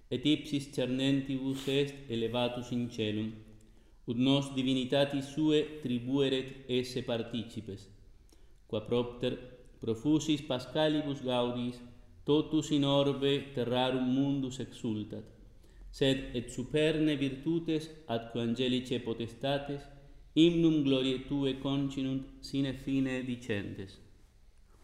et ipsis cernentibus est elevatus in celum, ut nos divinitatis sue tribueret esse participes, qua propter profusis Pascalibus gaudis totus in orbe terrarum mundus exultat, sed et superne virtutes atque angelice potestates hymnum gloriae Tue continunt sine fine dicentes.